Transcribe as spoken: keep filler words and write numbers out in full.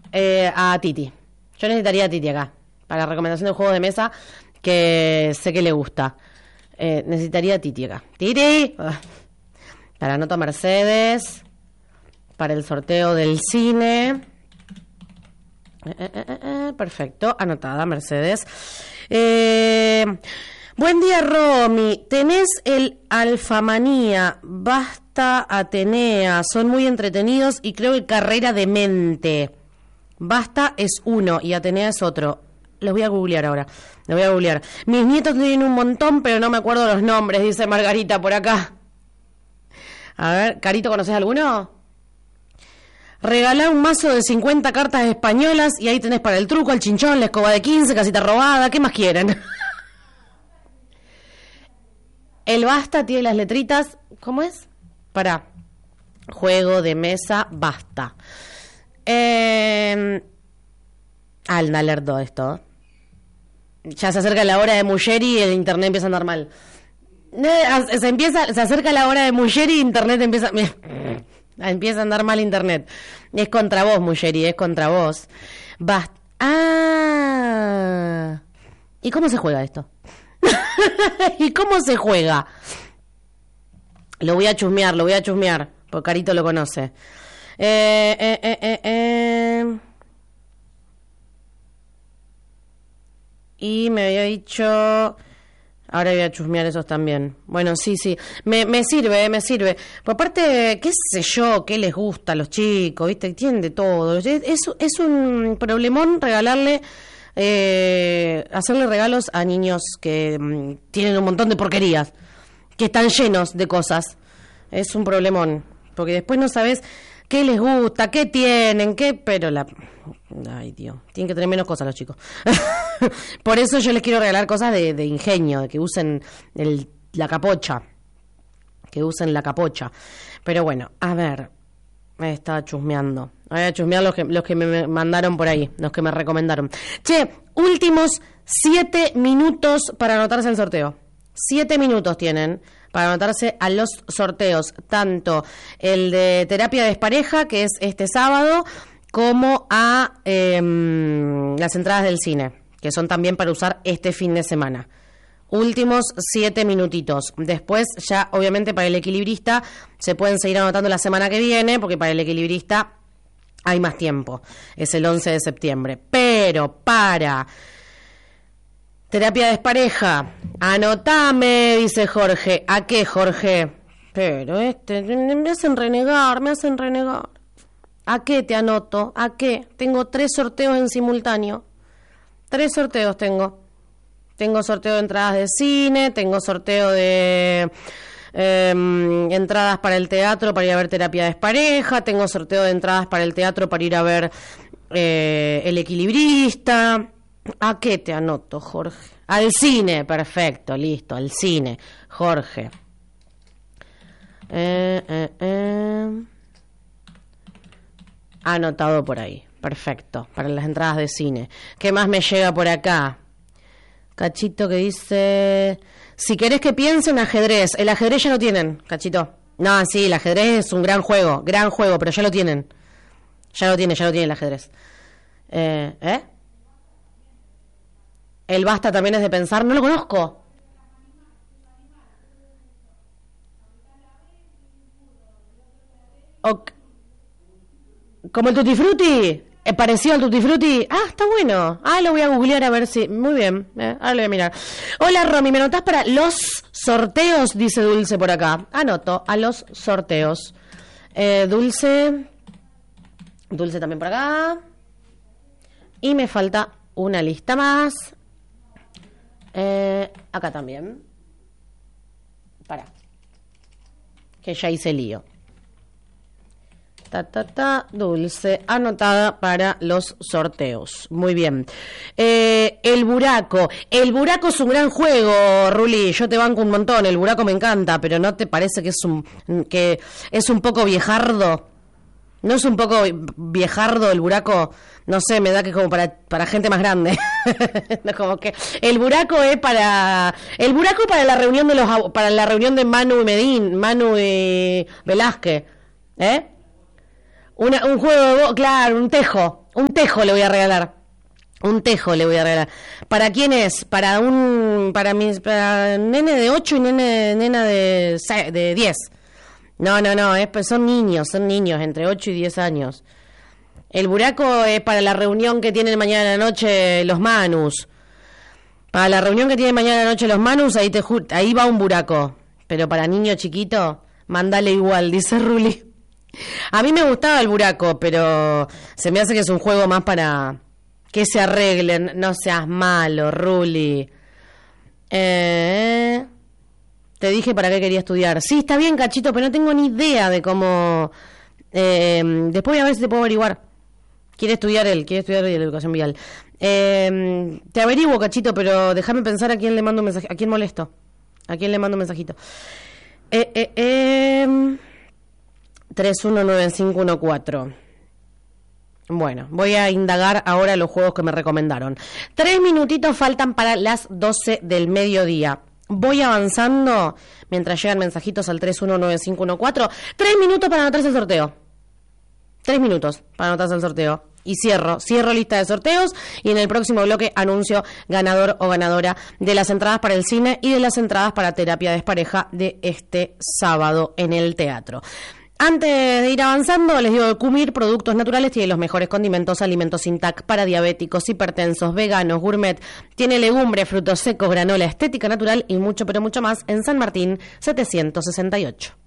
eh, a Titi. Yo necesitaría a Titi acá, para la recomendación del juego de mesa que sé que le gusta. Eh, necesitaría a Titi acá. ¡Titi! Para nota Mercedes, para el sorteo del cine. Eh, eh, eh, eh, perfecto, anotada Mercedes. Eh, buen día, Romy. Tenés el Alfamanía, Basta, Atenea. Son muy entretenidos y creo que Carrera de Mente. Basta es uno y Atenea es otro. Los voy a googlear ahora. Los voy a googlear. Mis nietos tienen un montón, pero no me acuerdo los nombres, dice Margarita por acá. A ver, Carito, ¿conoces alguno? Regalá un mazo de cincuenta cartas españolas y ahí tenés para el truco, el chinchón, la escoba de quince, casita robada, ¿qué más quieren? El Basta tiene las letritas, ¿cómo es? Para juego de mesa, Basta. Eh, anda, alertó esto. Ya se acerca la hora de Muggeri y el internet empieza a andar mal. Se empieza, se acerca la hora de Muggeri y internet empieza... Empieza a andar mal internet. Es contra vos, Muggeri, es contra vos. Basta. Ah. ¿Y cómo se juega esto? ¿Y cómo se juega? Lo voy a chusmear, lo voy a chusmear, porque Carito lo conoce. Eh, eh, eh, eh, eh. Y me había dicho... Ahora voy a chusmear esos también. Bueno, sí, sí. Me, me sirve, me sirve. Por aparte, qué sé yo, qué les gusta a los chicos, ¿viste? Tienen de todo. Es, es, es un problemón regalarle, eh, hacerle regalos a niños que mm, tienen un montón de porquerías, que están llenos de cosas. Es un problemón. Porque después no sabes qué les gusta, qué tienen, qué... Pero la... Ay, Dios. Tienen que tener menos cosas los chicos. Por eso yo les quiero regalar cosas de, de ingenio, de que usen el, la capocha. Que usen la capocha. Pero bueno, a ver. Me estaba chusmeando. Voy a chusmear los que, los que me mandaron por ahí, los que me recomendaron. Che, últimos siete minutos para anotarse al sorteo. Siete minutos tienen para anotarse a los sorteos. Tanto el de terapia de despareja, que es este sábado, como a eh, las entradas del cine, que son también para usar este fin de semana. Últimos siete minutitos. Después ya, obviamente, para el equilibrista se pueden seguir anotando la semana que viene, porque para el equilibrista hay más tiempo. Es el once de septiembre. Pero para terapia de despareja, anotame, dice Jorge. ¿A qué, Jorge? Pero este, me hacen renegar, me hacen renegar. ¿A qué te anoto? ¿A qué? Tengo tres sorteos en simultáneo. Tres sorteos tengo. Tengo sorteo de entradas de cine, tengo sorteo de eh, entradas para el teatro para ir a ver terapia de despareja, tengo sorteo de entradas para el teatro para ir a ver eh, El Equilibrista. ¿A qué te anoto, Jorge? Al cine, perfecto, listo, al cine, Jorge. Eh, eh, eh. Anotado por ahí, perfecto, para las entradas de cine. ¿Qué más me llega por acá? Cachito que dice... Si querés que piense en ajedrez. El ajedrez ya lo tienen, Cachito. No, sí, el ajedrez es un gran juego, gran juego, pero ya lo tienen. Ya lo tiene, ya lo tiene el ajedrez. Eh, ¿Eh? El Basta también es de pensar, no lo conozco. Ok. ¿Como el Tutti Frutti? ¿Es parecido al Tutti Frutti? Ah, está bueno. Ah, lo voy a googlear a ver si... Muy bien, eh, ahora lo voy a mirar. Hola, Romy, ¿me anotás para los sorteos? Dice Dulce por acá. Anoto a los sorteos. Eh, Dulce... Dulce también por acá. Y me falta una lista más. Eh, acá también. Para. Que ya hice lío. Ta, ta, ta, Dulce, anotada para los sorteos. Muy bien. Eh, el Buraco. El Buraco es un gran juego, Ruli. Yo te banco un montón. El Buraco me encanta, pero ¿no te parece que es un, que es un poco viejardo? ¿No es un poco viejardo el Buraco? No sé, me da que es como para, para gente más grande. Como que el Buraco es para... El Buraco para la reunión de los para la reunión de Manu y Medín, Manu y Velázquez. ¿Eh? Una, un juego de... Claro, un tejo. Un tejo le voy a regalar. Un tejo le voy a regalar. ¿Para quién es? Para un para mis para nene de ocho y nene nena de seis, de diez. No, no, no, es, son niños, son niños entre ocho y diez años. El buraco es para la reunión que tienen mañana a la noche los Manus. Para la reunión que tienen mañana a la noche los Manus, ahí te ju- ahí va un buraco. Pero para niño chiquito, mandale igual, dice Ruli. A mí me gustaba el buraco, pero se me hace que es un juego más para que se arreglen. No seas malo, Ruli. Eh, te dije para qué quería estudiar. Sí, está bien, Cachito, pero no tengo ni idea de cómo... Eh, después voy a ver si te puedo averiguar. Quiere estudiar él, quiere estudiar la educación vial. Eh, te averiguo, Cachito, pero déjame pensar a quién le mando un mensaje, a quién molesto. ¿A quién le mando un mensajito? Eh, eh, eh, tres uno nueve cinco uno cuatro. Bueno, voy a indagar ahora los juegos que me recomendaron. Tres minutitos faltan para las doce del mediodía. Voy avanzando mientras llegan mensajitos al tres uno nueve cinco uno cuatro. Tres minutos para anotarse el sorteo. Tres minutos para anotarse el sorteo. Y cierro, cierro lista de sorteos y en el próximo bloque anuncio ganador o ganadora de las entradas para el cine y de las entradas para terapia despareja de este sábado en el teatro. Antes de ir avanzando, les digo que Cumir Productos Naturales tiene los mejores condimentos, alimentos sin T A C para diabéticos, hipertensos, veganos, gourmet. Tiene legumbres, frutos secos, granola, estética natural y mucho, pero mucho más en San Martín setecientos sesenta y ocho.